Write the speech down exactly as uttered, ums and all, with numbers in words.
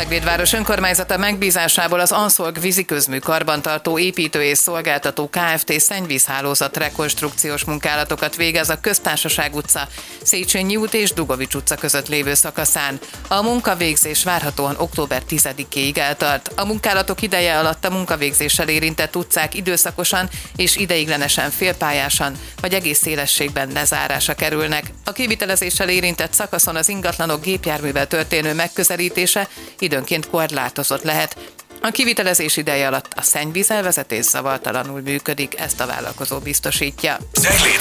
Ceglédváros önkormányzata megbízásából az Anszolg víziközmű karbantartó építő és szolgáltató Kft. Szennyvízhálózat rekonstrukciós munkálatokat végez a Köztársaság utca, Széchenyi út és Dugovics utca között lévő szakaszán. A munkavégzés várhatóan október tizedikéig eltart. A munkálatok ideje alatt a munkavégzéssel érintett utcák időszakosan és ideiglenesen félpályásan vagy egész szélességben lezárásra kerülnek. A kivitelezéssel érintett szakaszon az ingatlanok gépjárművel történő megközelítése időnként korlátozott lehet. A kivitelezés ideje alatt a szennyvízelvezetés zavartalanul működik, ezt a vállalkozó biztosítja. Cegléd